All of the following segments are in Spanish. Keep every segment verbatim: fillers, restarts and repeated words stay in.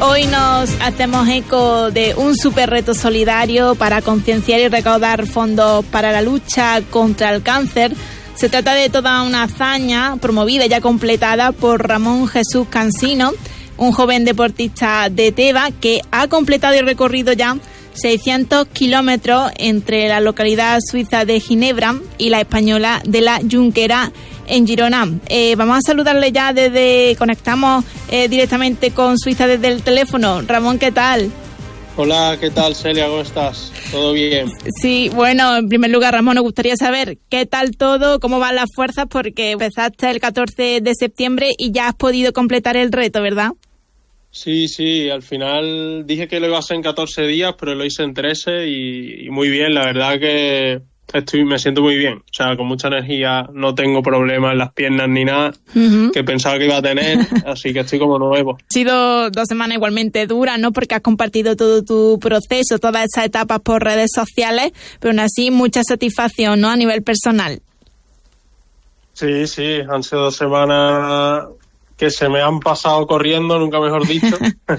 Hoy nos hacemos eco de un super reto solidario para concienciar y recaudar fondos para la lucha contra el cáncer. Se trata de toda una hazaña promovida y ya completada por Ramón Jesús Cansino, un joven deportista de Teba que ha completado y recorrido ya seiscientos kilómetros entre la localidad suiza de Ginebra y la española de la Junquera en Girona. Eh, vamos a saludarle ya desde, conectamos eh, directamente con Suiza desde el teléfono. Ramón, ¿qué tal? Hola, ¿qué tal, Celia? ¿Cómo estás? ¿Todo bien? Sí, bueno, en primer lugar, Ramón, nos gustaría saber qué tal todo, cómo van las fuerzas, porque empezaste el catorce de septiembre y ya has podido completar el reto, ¿verdad? Sí, sí, al final dije que lo iba a hacer en catorce días, pero lo hice en trece y, y muy bien, la verdad que estoy me siento muy bien, o sea, con mucha energía, no tengo problemas en las piernas ni nada, uh-huh. que pensaba que iba a tener, así que estoy como nuevo. Ha sido dos semanas igualmente duras, ¿no? Porque has compartido todo tu proceso, todas esas etapas por redes sociales, pero aún así mucha satisfacción, ¿no? A nivel personal. Sí, sí, han sido dos semanas que se me han pasado corriendo, nunca mejor dicho.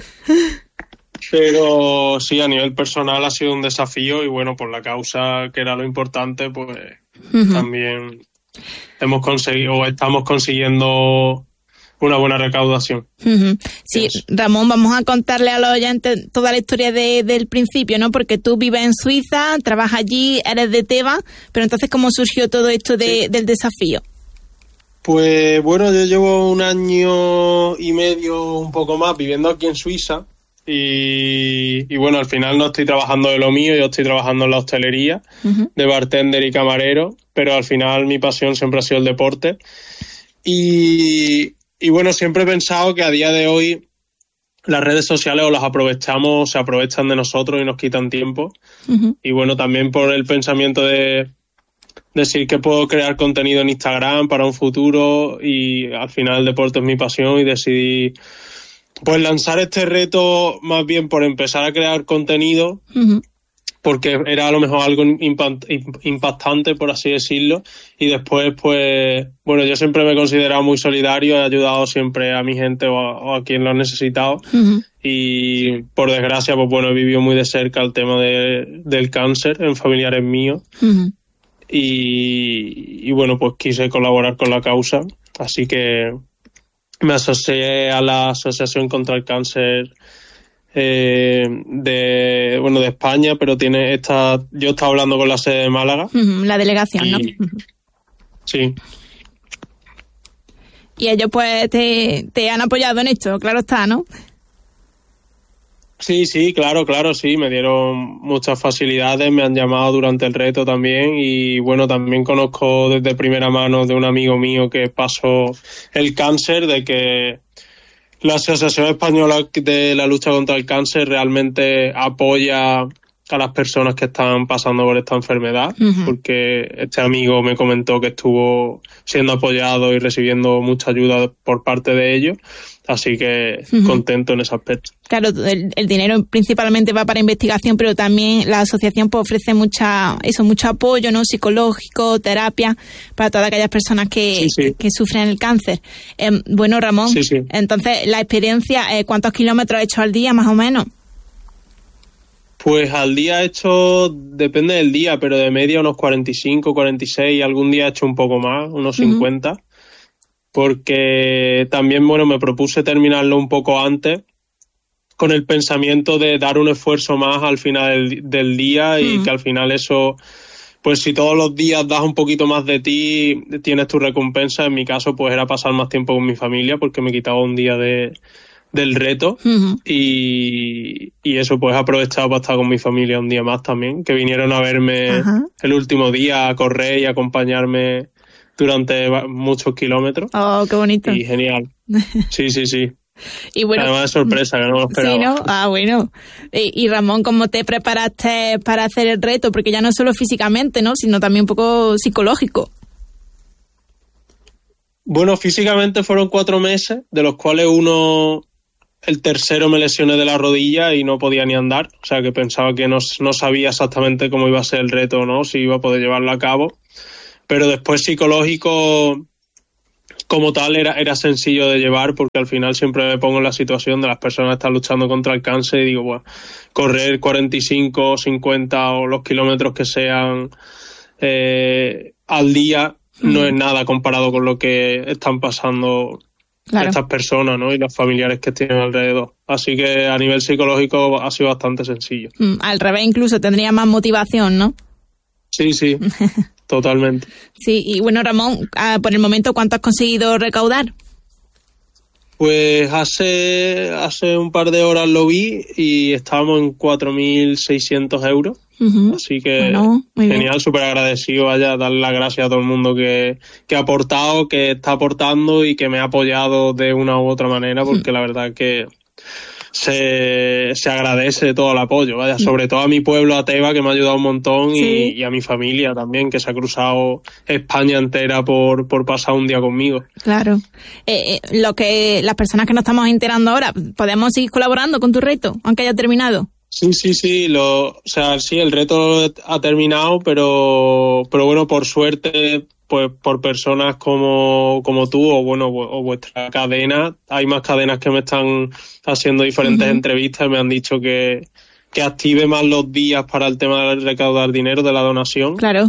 Pero sí, a nivel personal ha sido un desafío y bueno, por la causa que era lo importante, pues uh-huh. también hemos conseguido o estamos consiguiendo una buena recaudación. Uh-huh. Sí, Eso. Ramón, vamos a contarle a los oyentes toda la historia de, del principio, ¿no? Porque tú vives en Suiza, trabajas allí, eres de Teba, pero entonces, ¿cómo surgió todo esto de, sí. del desafío? Pues bueno, yo llevo un año y medio, un poco más, viviendo aquí en Suiza y, y bueno, al final no estoy trabajando de lo mío, yo estoy trabajando en la hostelería, uh-huh. de bartender y camarero, pero al final mi pasión siempre ha sido el deporte y, y bueno, siempre he pensado que a día de hoy las redes sociales o las aprovechamos, se aprovechan de nosotros y nos quitan tiempo uh-huh. y bueno, también por el pensamiento de decir que puedo crear contenido en Instagram para un futuro y al final el deporte es mi pasión y decidí pues lanzar este reto más bien por empezar a crear contenido uh-huh. porque era a lo mejor algo impact, impactante, por así decirlo, y después pues bueno, yo siempre me he considerado muy solidario, he ayudado siempre a mi gente o a, o a quien lo ha necesitado uh-huh. y por desgracia pues bueno, he vivido muy de cerca el tema de, del cáncer en familiares míos uh-huh. Y, y bueno, pues quise colaborar con la causa, así que me asocié a la Asociación contra el Cáncer eh, de bueno de España, pero tiene esta yo estaba hablando con la sede de Málaga. Uh-huh, la delegación, y, ¿no? Uh-huh. Sí. Y ellos pues te, te han apoyado en esto, claro está, ¿no? Sí, sí, claro, claro, sí, me dieron muchas facilidades, me han llamado durante el reto también y bueno, también conozco desde primera mano de un amigo mío que pasó el cáncer, de que la Asociación Española de la Lucha contra el Cáncer realmente apoya a las personas que están pasando por esta enfermedad, uh-huh. porque este amigo me comentó que estuvo siendo apoyado y recibiendo mucha ayuda por parte de ellos. Así que uh-huh. contento en ese aspecto. Claro, el, el dinero principalmente va para investigación, pero también la asociación pues, ofrece mucha, eso, mucho apoyo, ¿no? Psicológico, terapia, para todas aquellas personas que, sí, sí. que, que sufren el cáncer. Eh, bueno, Ramón, sí, sí. entonces la experiencia, eh, ¿cuántos kilómetros has hecho al día más o menos? Pues al día he hecho, depende del día, pero de media unos cuarenta y cinco, cuarenta y seis, algún día he hecho un poco más, unos uh-huh. cincuenta. Porque también, bueno, me propuse terminarlo un poco antes con el pensamiento de dar un esfuerzo más al final del, del día y mm. que al final eso, pues si todos los días das un poquito más de ti, tienes tu recompensa. En mi caso, pues era pasar más tiempo con mi familia porque me quitaba un día de, del reto mm-hmm. y, y eso, pues he aprovechado para estar con mi familia un día más también, que vinieron a verme uh-huh. el último día, a correr y a acompañarme durante muchos kilómetros. Oh, qué bonito. Y genial. Sí, sí, sí. Y bueno, además de sorpresa, que no lo esperaba. Sí, ¿no? Ah, bueno. Y, y Ramón, ¿cómo te preparaste para hacer el reto? Porque ya no solo físicamente, ¿no? Sino también un poco psicológico. Bueno, físicamente fueron cuatro meses, de los cuales uno, el tercero me lesioné de la rodilla y no podía ni andar. O sea, que pensaba que no, no sabía exactamente cómo iba a ser el reto, ¿no? Si iba a poder llevarlo a cabo. Pero después psicológico como tal era, era sencillo de llevar, porque al final siempre me pongo en la situación de las personas que están luchando contra el cáncer y digo, bueno, correr cuarenta y cinco, cincuenta o los kilómetros que sean eh, al día mm. no es nada comparado con lo que están pasando claro. estas personas, ¿no? Y los familiares que tienen alrededor. Así que a nivel psicológico ha sido bastante sencillo. Mm, al revés, incluso tendría más motivación, ¿no? Sí, sí, totalmente. Sí, y bueno, Ramón, por el momento, ¿cuánto has conseguido recaudar? Pues hace hace un par de horas lo vi y estábamos en cuatro mil seiscientos euros. Uh-huh. Así que bueno, genial, súper agradecido. Vaya, darle las gracias a todo el mundo que, que ha aportado, que está aportando y que me ha apoyado de una u otra manera, porque uh-huh. la verdad es que se, se agradece todo el apoyo. Vaya, sobre todo a mi pueblo, a Teba, que me ha ayudado un montón, sí. y, y a mi familia también, que se ha cruzado España entera por, por pasar un día conmigo. Claro. Eh, eh, lo que las personas que nos estamos enterando ahora, ¿podemos seguir colaborando con tu reto, aunque haya terminado? Sí, sí, sí, lo, o sea, sí, el reto ha terminado, pero, pero bueno, por suerte, pues por personas como, como tú o bueno, o vuestra cadena, hay más cadenas que me están haciendo diferentes uh-huh. entrevistas y me han dicho que, que active más los días para el tema de recaudar dinero de la donación. Claro.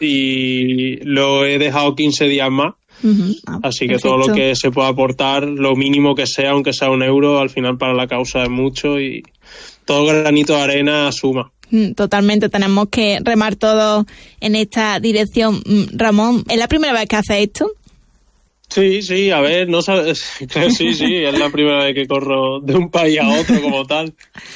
Y lo he dejado quince días más. Uh-huh. Ah, así que perfecto. Todo lo que se pueda aportar, lo mínimo que sea, aunque sea un euro, al final para la causa es mucho y todo granito de arena suma. Totalmente, tenemos que remar todo en esta dirección. Ramón, ¿es la primera vez que haces esto? Sí, sí, a ver, no sabes, sí, sí, es la primera vez que corro de un país a otro como tal.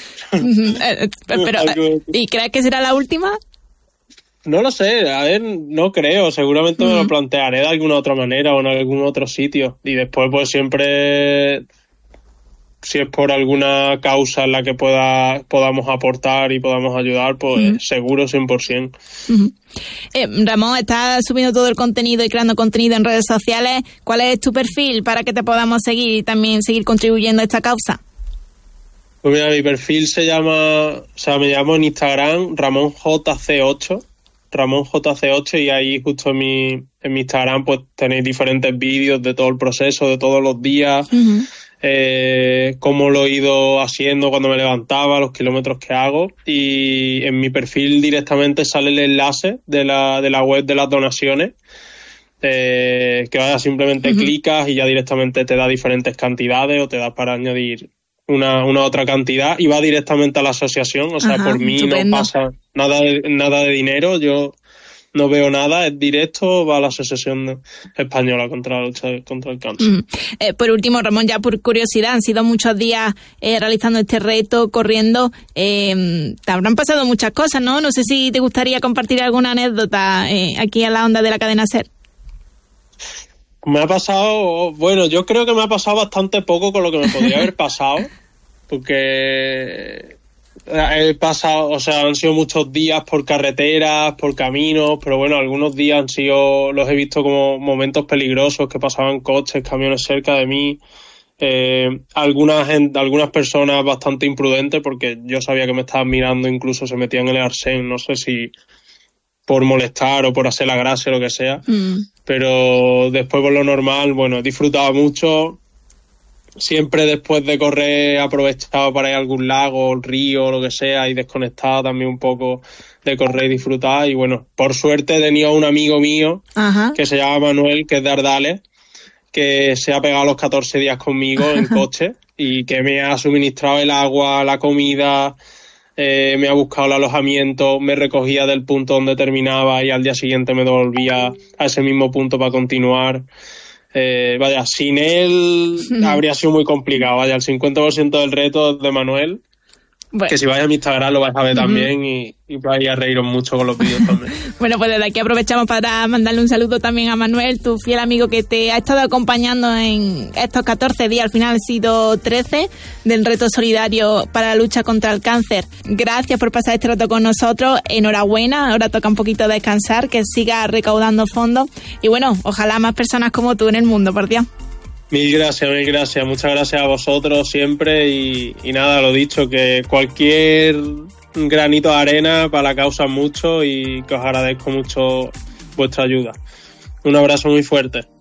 Pero, ¿y crees que será la última? No lo sé, a ver, no creo, seguramente uh-huh. me lo plantearé de alguna otra manera o en algún otro sitio y después pues siempre, si es por alguna causa en la que pueda podamos aportar y podamos ayudar, pues uh-huh. seguro cien por ciento. Uh-huh. Eh, Ramón, estás subiendo todo el contenido y creando contenido en redes sociales. ¿Cuál es tu perfil para que te podamos seguir y también seguir contribuyendo a esta causa? Pues mira, mi perfil se llama, o sea, me llamo en Instagram Ramón J C ocho. Ramón J C ocho y ahí justo en mi, en mi Instagram pues tenéis diferentes vídeos de todo el proceso, de todos los días, uh-huh. eh, cómo lo he ido haciendo cuando me levantaba, los kilómetros que hago y en mi perfil directamente sale el enlace de la, de la web de las donaciones, eh, que vaya simplemente uh-huh. clicas y ya directamente te da diferentes cantidades o te da para añadir una, una otra cantidad y va directamente a la asociación, o sea, Ajá, por mí estupendo. No pasa nada de, nada de dinero, yo no veo nada, es directo, va a la Asociación Española contra la lucha contra el cáncer. Mm. Eh, por último, Ramón, ya por curiosidad, han sido muchos días eh, realizando este reto, corriendo, eh, te habrán pasado muchas cosas, ¿no? No sé si te gustaría compartir alguna anécdota eh, aquí a la onda de la cadena SER. Me ha pasado, bueno, yo creo que me ha pasado bastante poco con lo que me podría haber pasado, porque he pasado, o sea, han sido muchos días por carreteras, por caminos, pero bueno, algunos días han sido, los he visto como momentos peligrosos, que pasaban coches, camiones cerca de mí, eh, algunas, algunas personas bastante imprudentes, porque yo sabía que me estaban mirando, incluso se metían en el arsén, no sé si por molestar o por hacer la gracia o lo que sea, mm. pero después por lo normal, bueno, he disfrutado mucho, siempre después de correr he aprovechado para ir a algún lago, río o lo que sea y desconectado también un poco de correr y disfrutar y bueno, por suerte he tenido un amigo mío Ajá. que se llama Manuel, que es de Ardales, que se ha pegado los catorce días conmigo en coche y que me ha suministrado el agua, la comida. Eh, me ha buscado el alojamiento, me recogía del punto donde terminaba y al día siguiente me devolvía a ese mismo punto para continuar. Eh, vaya, sin él habría sido muy complicado. Vaya, el cincuenta por ciento del reto es de Manuel. Bueno. Que si vais a mi Instagram lo vais a ver uh-huh. también y, y vais a reíros mucho con los vídeos también. Bueno, pues desde aquí aprovechamos para mandarle un saludo también a Manuel, tu fiel amigo que te ha estado acompañando en estos catorce días, al final han sido trece, del reto solidario para la lucha contra el cáncer. Gracias por pasar este rato con nosotros, enhorabuena, ahora toca un poquito descansar, que sigas recaudando fondos y bueno, ojalá más personas como tú en el mundo, por Dios. Mil gracias, mil gracias. Muchas gracias a vosotros siempre y, y nada, lo dicho, que cualquier granito de arena para la causa mucho y que os agradezco mucho vuestra ayuda. Un abrazo muy fuerte.